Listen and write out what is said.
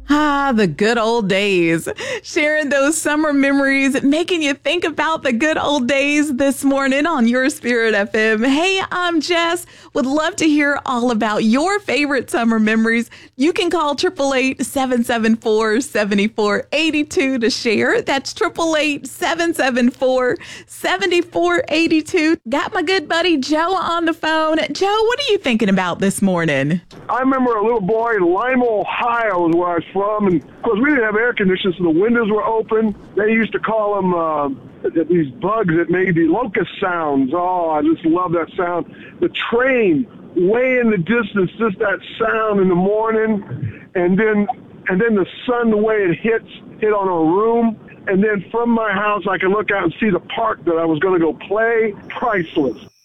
Ah, the good old days. Sharing those summer memories, making you think about the good old days this morning on Your Spirit FM. Hey, I'm Jess. Would love to hear all about your favorite summer memories. You can call 888-774-7482 to share. That's 888-774-7482. Got my good buddy Joe on the phone. Joe, what are you thinking about this morning? I remember a little boy in Lima, Ohio is where I was from, and of course we didn't have air conditioning, so the windows were open. They used to call them these bugs that made the locust sounds. Oh, I just love that sound. The train way in the distance, just that sound in the morning, and then the sun, the way it hit on a room, and then from my house I could look out and see the park that I was going to go play. Priceless.